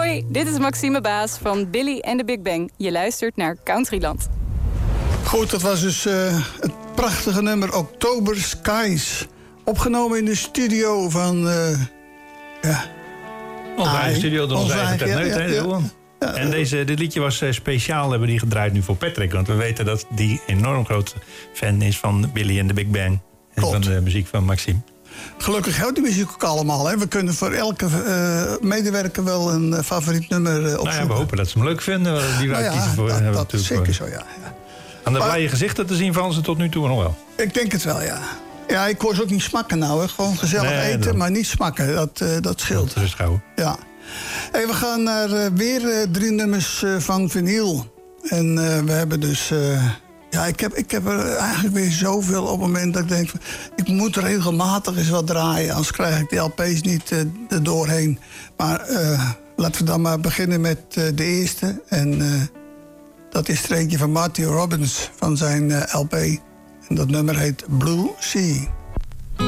Hoi, dit is Maxime Baas van Billy and the Big Bang. Je luistert naar Countryland. Goed, dat was dus het prachtige nummer October Skies. Opgenomen in de studio van... Onze eigen studio door onze eigen techneut, hè, Johan? Ja. En dit liedje was speciaal, hebben die gedraaid nu voor Patrick. Want we weten dat die enorm groot fan is van Billy and the Big Bang. En Klopt. van de muziek van Maxime. Gelukkig houdt die muziek ook allemaal. Hè. We kunnen voor elke medewerker wel een favoriet nummer opzoeken. Nou ja, we hopen dat ze hem leuk vinden. Die wij kiezen voor hebben dat is zeker zo, ja. Aan de blije gezichten te zien van ze tot nu toe nog wel. Ik denk het wel, ja. Ja, ik hoor ze ook niet smakken nou. Hè. Gewoon gezellig eten, maar niet smakken. Dat scheelt. Rustig houden. Ja. Hey, we gaan naar weer 3 nummers van vinyl. En we hebben dus... ik heb er eigenlijk weer zoveel op het moment dat ik denk... ik moet regelmatig eens wat draaien, anders krijg ik de LP's niet er doorheen. Maar laten we dan maar beginnen met de eerste. En dat is er eentje van Marty Robbins van zijn LP. En dat nummer heet Blue Sea.